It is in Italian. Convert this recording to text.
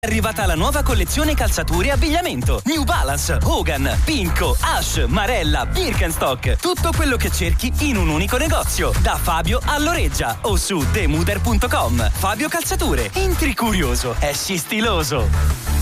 È arrivata la nuova collezione calzature e abbigliamento. New Balance, Hogan, Pinco, Ash, Marella, Birkenstock. Tutto quello che cerchi in un unico negozio. Da Fabio all'Oreggia o su demuder.com. Fabio Calzature. Entri curioso, esci stiloso.